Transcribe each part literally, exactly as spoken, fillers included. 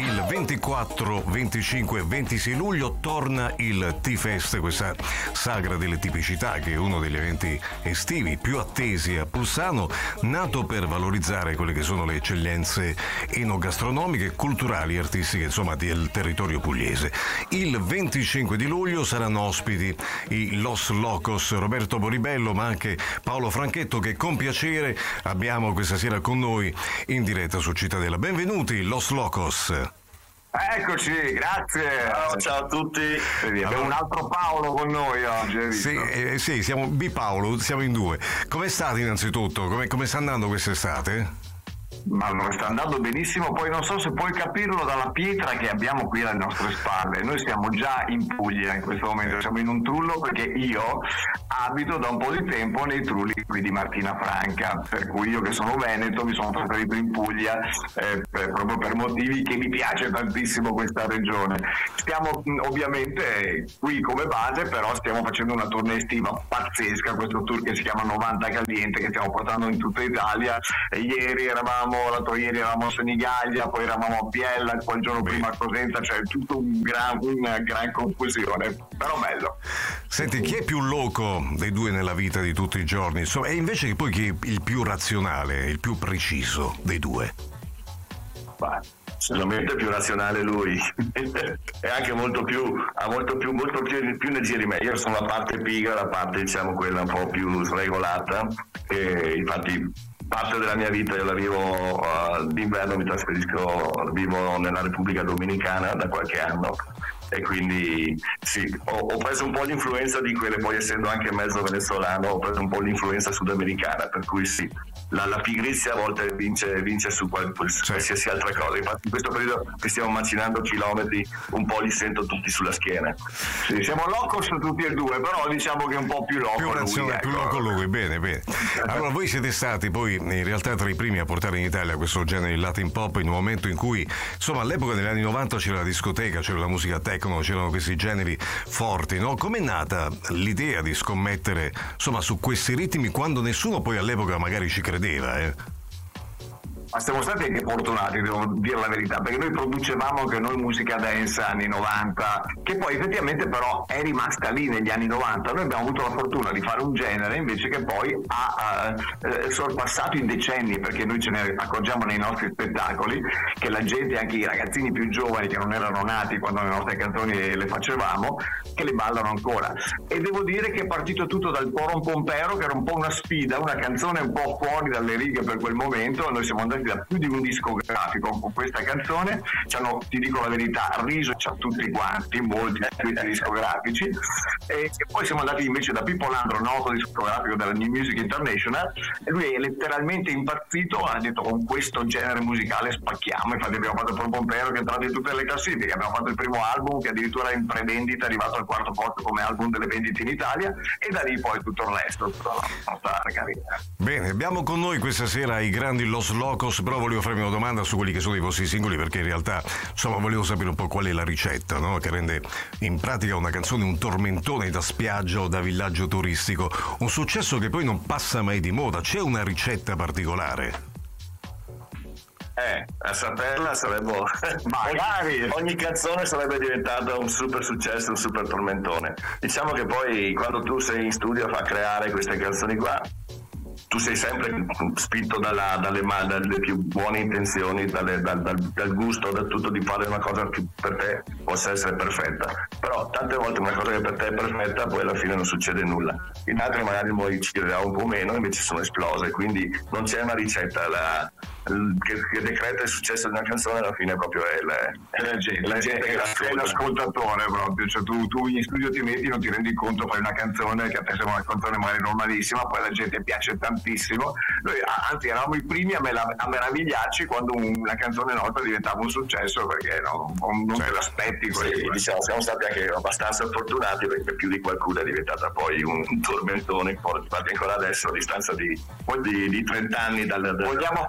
Il ventiquattro, venticinque e ventisei luglio torna il T-Fest, questa sagra delle tipicità che è uno degli eventi estivi più attesi a Pulsano, nato per valorizzare quelle che sono le eccellenze enogastronomiche, culturali e artistiche, insomma, del territorio pugliese. Il venticinque di luglio saranno ospiti i Los Locos, Roberto Boribello, ma anche Paolo Franchetto, che con piacere abbiamo questa sera con noi in diretta su Cittadella. Benvenuti Los Locos. Eccoci, grazie. Ciao, ciao a tutti. Vedi, abbiamo un altro Paolo con noi oggi. Sì, eh, sì, siamo B Paolo, siamo in due. Come state innanzitutto? Come, come sta andando quest'estate? Ma sta andando benissimo, poi non so se puoi capirlo dalla pietra che abbiamo qui alle nostre spalle. Noi siamo già in Puglia in questo momento, siamo in un trullo perché io abito da un po' di tempo nei trulli qui di Martina Franca, per cui io che sono veneto mi sono trasferito in Puglia eh, per, proprio per motivi che mi piace tantissimo questa regione. Stiamo ovviamente qui come base, però stiamo facendo una tournée estiva pazzesca, questo tour che si chiama novanta Caliente, che stiamo portando in tutta Italia. E ieri eravamo l'altro ieri eravamo a Senigallia, poi eravamo a Biella, quel giorno prima a Cosenza, cioè tutto un gran, una gran confusione, però bello. Senti, chi è più loco dei due nella vita di tutti i giorni? Insomma, e invece poi chi è il più razionale, il più preciso dei due? Beh, sicuramente più razionale lui è anche molto più ha molto più molto più, più energia di me. Io sono la parte pigra, la parte diciamo quella un po' più sregolata, e infatti parte della mia vita io la vivo uh, d'inverno, mi trasferisco, vivo nella Repubblica Dominicana da qualche anno, e quindi sì, ho, ho preso un po' l'influenza di quelle, poi essendo anche mezzo venezuelano ho preso un po' l'influenza sudamericana, per cui sì, la, la pigrizia a volte vince, vince su qual, qualsiasi altra cosa. Infatti in questo periodo che stiamo macinando chilometri un po' li sento tutti sulla schiena. Sì, siamo locos tutti e due, però diciamo che è un po' più loco più lui, ecco. Più loco lui, bene, bene. Allora voi siete stati poi in realtà tra i primi a portare in Italia questo genere di Latin Pop in un momento in cui, insomma, all'epoca negli anni novanta c'era la discoteca, c'era la musica techno, c'erano questi generi forti, no? Com'è nata l'idea di scommettere, insomma, su questi ritmi quando nessuno poi all'epoca magari ci credeva, eh? Ma siamo stati anche fortunati, devo dire la verità, perché noi producevamo anche noi musica dance anni novanta, che poi effettivamente però è rimasta lì negli anni novanta. Noi abbiamo avuto la fortuna di fare un genere invece che poi ha eh, sorpassato i decenni, perché noi ce ne accorgiamo nei nostri spettacoli che la gente, anche i ragazzini più giovani che non erano nati quando le nostre canzoni le facevamo, che le ballano ancora. E devo dire che è partito tutto dal Poron Pompero, che era un po' una sfida, una canzone un po' fuori dalle righe per quel momento. Noi siamo andati da più di un discografico con questa canzone, ci hanno, ti dico la verità, riso c'ha tutti quanti, molti discografici, e, e poi siamo andati invece da Pippo Landro, noto discografico della New Music International, e lui è letteralmente impazzito, ha detto con questo genere musicale spacchiamo. Infatti abbiamo fatto il Pompero che è entrato in tutte le classifiche, abbiamo fatto il primo album che addirittura in prevendita è arrivato al quarto posto come album delle vendite in Italia, e da lì poi tutto il resto, tutta la nostra carriera. Bene, abbiamo con noi questa sera i grandi Los Locos, però volevo farmi una domanda su quelli che sono i vostri singoli, perché in realtà, insomma, volevo sapere un po' qual è la ricetta, no? Che rende in pratica una canzone un tormentone da spiaggia o da villaggio turistico, un successo che poi non passa mai di moda. C'è una ricetta particolare? Eh, a saperla sarebbe magari ogni canzone sarebbe diventata un super successo, un super tormentone. Diciamo che poi quando tu sei in studio a far creare queste canzoni qua, tu sei sempre spinto dalla, dalle, dalle più buone intenzioni, dalle, dal, dal, dal gusto, da tutto, di fare una cosa che per te possa essere perfetta. Però tante volte una cosa che per te è perfetta poi alla fine non succede nulla. In altre magari poi ci crederà un po' meno, invece sono esplose, quindi non c'è una ricetta. La, Che, che decreta il successo di una canzone alla fine proprio è la, è la gente, la gente che è l'ascoltatore proprio, cioè tu, tu in studio ti metti, non ti rendi conto, fai una canzone che a te sembra una canzone magari normalissima, poi la gente piace tantissimo. Noi anzi eravamo i primi a, mela, a meravigliarci quando una canzone nostra diventava un successo, perché no, non cioè, te l'aspetti. Sì, diciamo, siamo stati anche abbastanza fortunati, perché più di qualcuno è diventata poi un, un tormentone, infatti ancora adesso a distanza di, di, di trenta anni dal, dal... Vogliamo fare qualche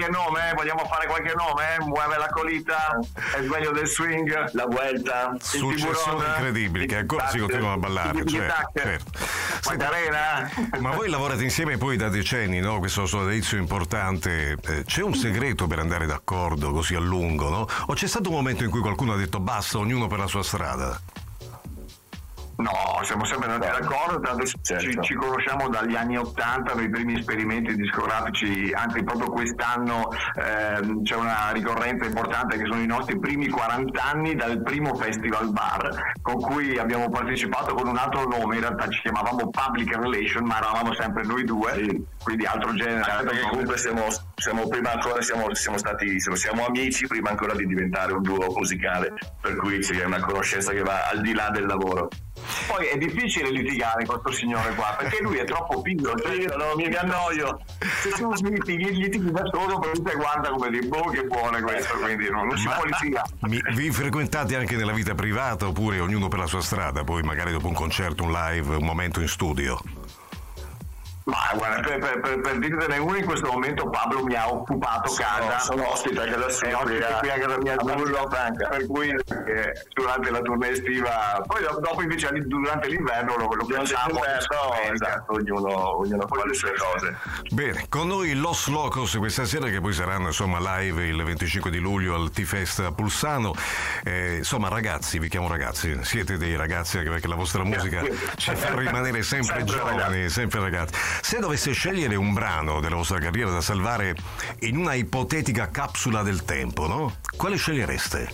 qualche nome? Vogliamo fare qualche nome? Muove la colita, è il sveglio del swing, la vuelta, successioni incredibili che ancora si continuano a ballare, certo, certo. Macarena. Ma voi lavorate insieme poi da decenni, no? Questo sodalizio importante, eh, c'è un segreto per andare d'accordo così a lungo, no? O c'è stato un momento in cui qualcuno ha detto basta, ognuno per la sua strada? No, siamo sempre andati d'accordo, tanto certo. ci, ci conosciamo dagli anni ottanta, nei primi esperimenti discografici, anzi proprio quest'anno ehm, c'è una ricorrenza importante che sono i nostri primi quaranta anni dal primo Festival Bar, con cui abbiamo partecipato con un altro nome, in realtà ci chiamavamo Public Relation, ma eravamo sempre noi due, sì. Quindi altro genere. Certo, perché comunque siamo, siamo prima ancora, siamo, siamo stati, siamo, siamo amici prima ancora di diventare un duo musicale, per cui c'è una conoscenza che va al di là del lavoro. Poi è difficile litigare con questo signore qua perché lui è troppo piccolo, cioè io non mi annoio, se tu litighi, litighi da solo, poi te guarda come di boh che buono questo, quindi non, non si può litigare. Mi, vi frequentate anche nella vita privata oppure ognuno per la sua strada, poi magari dopo un concerto, un live, un momento in studio? Ma guarda, per, per, per, per dirtene uno, in questo momento Pablo mi ha occupato sono, casa. Sono ospite a casa sua, ospite qui a casa mia, Franca. Per cui eh, durante la tournée estiva, poi dopo invece durante l'inverno lo, lo facciamo. Esatto, ognuno, ognuno fa le sue cose. Bene, con noi Los Locos questa sera, che poi saranno insomma live il venticinque di luglio al T-Fest a Pulsano. Eh, insomma ragazzi, vi chiamo ragazzi, siete dei ragazzi perché la vostra musica ci fa rimanere sempre, sempre giovani, ragazzi. sempre ragazzi. Se dovesse scegliere un brano della vostra carriera da salvare in una ipotetica capsula del tempo, no? Quale scegliereste?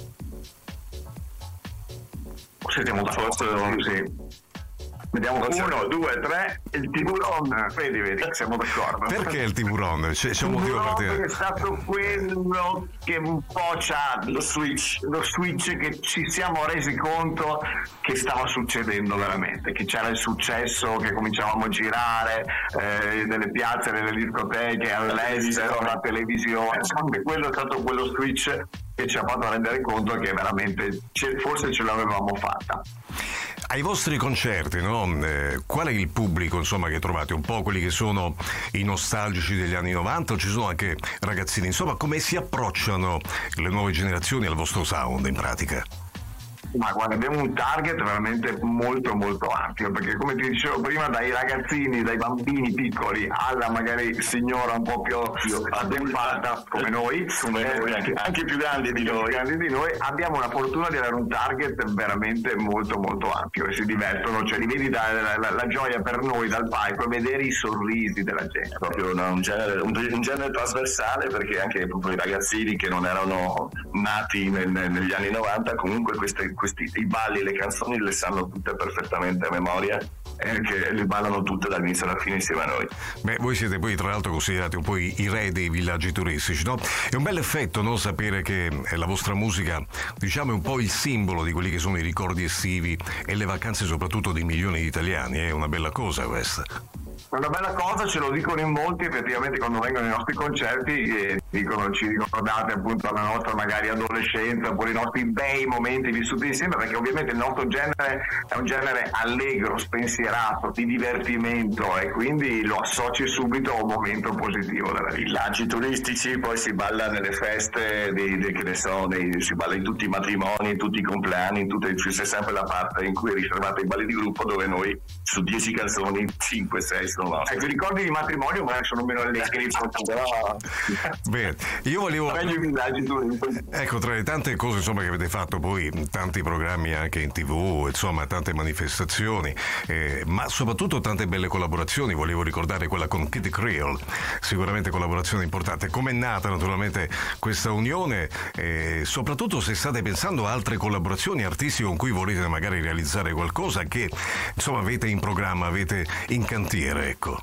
Siamo d'accordo, sì. Vediamo uno, due, tre, il tiburon, vedi, vedi, siamo d'accordo. Perché il tiburon? C'è, c'è un motivo per te? È stato quello che un po' c'ha lo switch, lo switch che ci siamo resi conto che stava succedendo veramente, che c'era il successo, che cominciavamo a girare eh, nelle piazze, nelle discoteche, all'estero, alla televisione, insomma, quello è stato quello switch che ci ha fatto rendere conto che veramente forse ce l'avevamo fatta. Ai vostri concerti, no? Eh, qual è il pubblico insomma che trovate? Un po' quelli che sono i nostalgici degli anni novanta o ci sono anche ragazzini? Insomma, come si approcciano le nuove generazioni al vostro sound in pratica? Ma guarda, abbiamo un target veramente molto molto ampio, perché come ti dicevo prima, dai ragazzini, dai bambini piccoli alla magari signora un po' più adulta come noi, come eh, noi anche, anche più grandi di noi, grandi di noi, abbiamo la fortuna di avere un target veramente molto molto ampio e si divertono, cioè li vedi da, la, la, la gioia per noi dal palco e vedere i sorrisi della gente. È proprio una, un, genere, un, un genere trasversale, perché anche proprio i ragazzini che non erano nati nel, negli anni novanta comunque queste Questi, i balli, le canzoni le sanno tutte perfettamente a memoria e che le ballano tutte dall'inizio alla fine insieme a noi. Beh, voi siete poi tra l'altro considerati un po' i, i re dei villaggi turistici, no? È un bel effetto, no? Sapere che la vostra musica, diciamo, è un po' il simbolo di quelli che sono i ricordi estivi e le vacanze soprattutto di milioni di italiani. È una bella cosa questa. Una bella cosa, ce lo dicono in molti effettivamente quando vengono ai nostri concerti e dicono, ci ricordate appunto la nostra magari adolescenza oppure i nostri bei momenti vissuti insieme, perché ovviamente il nostro genere è un genere allegro, spensierato, di divertimento e quindi lo associ subito a un momento positivo della vita. Villaggi turistici, poi si balla nelle feste, dei, dei, che ne so, dei, si balla in tutti i matrimoni, in tutti i compleanni, in tutte, c'è sempre la parte in cui è riservata ai balli di gruppo dove noi su dieci canzoni cinque sei sono nostri. Ecco, i ricordi di matrimonio magari sono meno allegri, però bene, io volevo ecco, tra le tante cose insomma che avete fatto poi tanti programmi anche in tv, insomma tante manifestazioni, eh, ma soprattutto tante belle collaborazioni. Volevo ricordare quella con Kid Creole, sicuramente collaborazione importante. Com'è nata naturalmente questa unione e soprattutto se state pensando a altre collaborazioni artistiche con cui volete magari realizzare qualcosa che insomma avete in programma, avete in cantiere, ecco.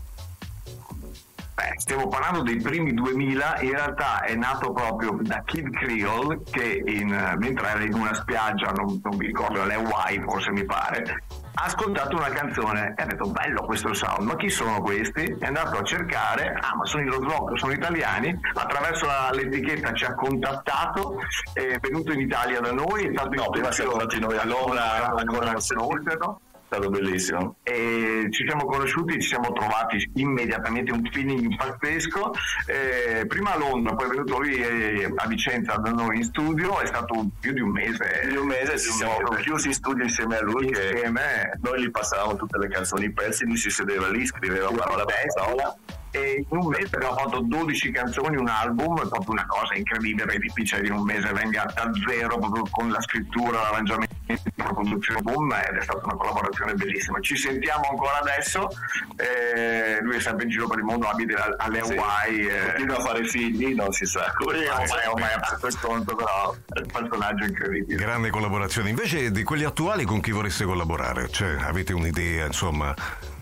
Beh, stiamo parlando dei primi duemila, in realtà è nato proprio da Kid Creole che in, mentre era in una spiaggia, non, non mi ricordo, alle Hawaii forse mi pare, ha ascoltato una canzone e ha detto bello questo sound, ma chi sono questi? È andato a cercare, ah ma sono i Los Locos, sono italiani, attraverso la, l'etichetta ci ha contattato, è venuto in Italia da noi, è stato no, prima siamo stati noi a Londra, a conoscerlo. È stato bellissimo. E ci siamo conosciuti, ci siamo trovati immediatamente, un feeling pazzesco. Eh, prima a Londra, poi è venuto lui eh, a Vicenza da noi in studio, è stato più di un mese. Più di un mese ci siamo mese. chiusi in studio insieme a lui, insieme. Che noi gli passavamo tutte le canzoni, i pezzi, lui si sedeva lì, scriveva parola per parola. E in un mese abbiamo fatto dodici canzoni, un album, è proprio una cosa incredibile, è difficile che in un mese venga da zero proprio con la scrittura, l'arrangiamento, la produzione, boom, ed è stata una collaborazione bellissima. Ci sentiamo ancora adesso, eh, lui è sempre in giro per il mondo, abita alle Hawaii, sì. eh. continua a fare figli, non si sa come sì, ormai, ormai a questo conto, però è un personaggio incredibile. Grande collaborazione. Invece di quelli attuali con chi vorreste collaborare? Cioè, avete un'idea, insomma?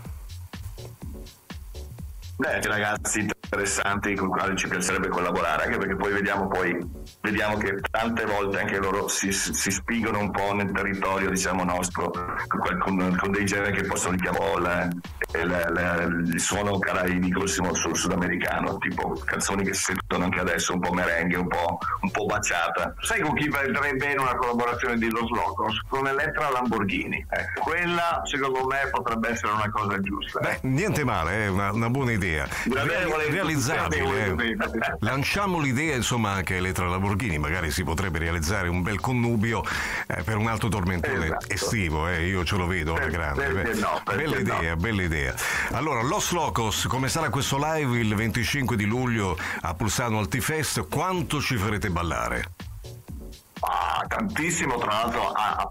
Beh, ragazzi interessanti con i quali ci piacerebbe collaborare, anche perché poi vediamo poi vediamo che tante volte anche loro si, si spingono un po' nel territorio, diciamo, nostro, con, con dei generi che possono richiamare il suono caraibico, sul sudamericano, tipo canzoni che si sentono anche adesso, un po' merengue, un po', un po' baciata. Sai con chi vedrei bene una collaborazione di Los Locos? Con Elettra Lamborghini. Ecco, quella secondo me potrebbe essere una cosa giusta. Beh, niente male, è una, una buona idea. Real, realizzabile. Eh. Lanciamo l'idea, insomma, anche Elettra Lamborghini, magari si potrebbe realizzare un bel connubio eh, per un altro tormentone esatto. estivo, eh. io ce lo vedo alla grande. Perché no, perché bella idea, no. bella idea. Allora, Los Locos, come sarà questo live il venticinque di luglio a Pulsano Altifest? Quanto ci farete ballare? Ah, tantissimo, tra l'altro a,